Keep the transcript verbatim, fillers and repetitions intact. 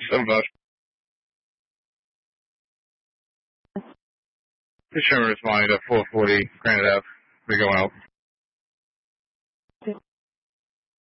Seven five. Just remember responding to four forty Granite Ave. We're going out.